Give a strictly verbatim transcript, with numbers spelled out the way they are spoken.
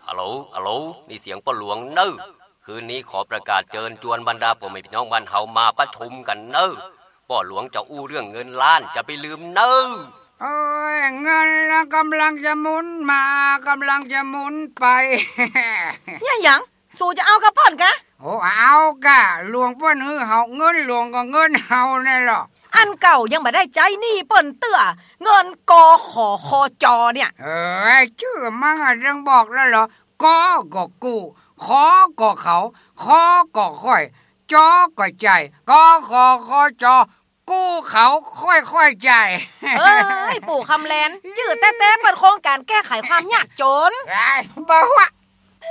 ฮัลโหลฮัลโหลนี่เสียงป้าหลวงเน้อคืนนี้ขอประกาศเชิญชวนบรรดาพ่อแม่พี่น้องบ้านเฮามาประชุมกันเน้อป้าหลวงจะอู้เรื่องเงินล้านจะไปลืมเน้อโอ้ยเงินกำลังจะหมุนมากำลังจะหมุนไปเนี่ยหยังสู่จะเอากระป้อนกะโอ้เอากะหลวงเปิ้นฮือเฮาเงินหลวงก็เงินเฮาแน่หรออันเก่ายังบ่ได้ใจนี่เปิ้นเตื้อเงินกขอคจเนี่ยเอ้ยชื่อมันอ่ะจังบอกแล้วเหรอกก็กู้ขอก็เขาขอก็ค่อยจอก็ใจกขอคจกู้เขาค่อยๆใจเอ้ยปู่คำแลนจื้อแต้ๆเปิดโครงการแก้ไขความยากจนไอ้บ่ว่า